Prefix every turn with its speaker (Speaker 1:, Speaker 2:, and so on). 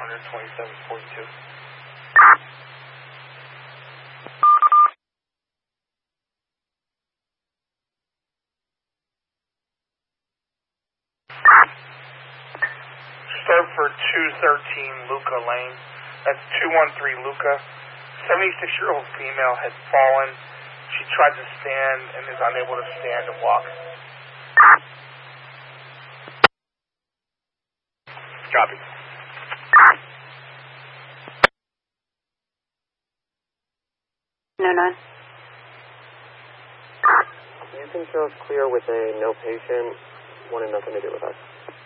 Speaker 1: 2742. Start for 213 Luca Lane. That's 213 Luca. 76-year-old female had fallen. She tried to stand and is unable to stand and walk. Copy.
Speaker 2: No, none.
Speaker 3: You can show us clear with a no patient, wanting nothing to do with us.